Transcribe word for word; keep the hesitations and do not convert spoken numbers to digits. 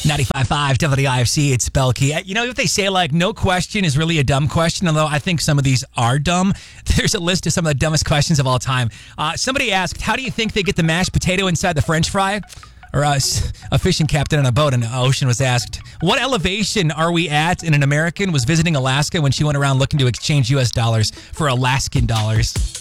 ninety-five point five W I F C, it's Belkey. You know what they say, like, no question is really a dumb question, although I think some of these are dumb. There's a list of some of the dumbest questions of all time. Uh, somebody asked, how do you think they get the mashed potato inside the French fry? Or uh, a fishing captain on a boat in the ocean was asked, what elevation are we at? And an American was visiting Alaska when she went around looking to exchange U S dollars for Alaskan dollars.